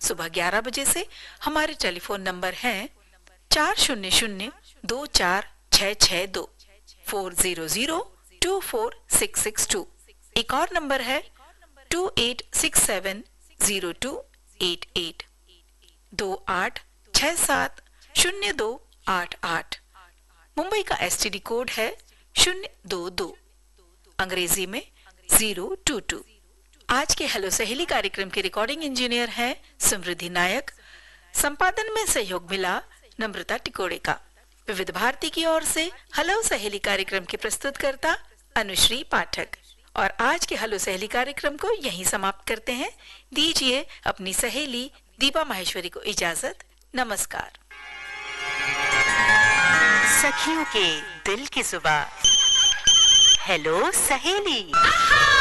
सुबह 11 बजे से हमारे टेलीफोन नंबर हैं 40024662, 40024662। एक और नंबर है 28670288, 28670288। मुंबई का एसटीडी कोड है 022, अंग्रेजी में 022। आज के हेलो सहेली कार्यक्रम के रिकॉर्डिंग इंजीनियर हैं समृद्धि नायक। संपादन में सहयोग मिला नम्रता टिकोड़े का। विविध भारती की ओर से हेलो सहेली कार्यक्रम के प्रस्तुतकर्ता अनुश्री पाठक। और आज के हेलो सहेली कार्यक्रम को यहीं समाप्त करते हैं। दीजिए अपनी सहेली दीपा माहेश्वरी को इजाजत। नमस्कार। सखियों के दिल की जुबान, हेलो सहेली।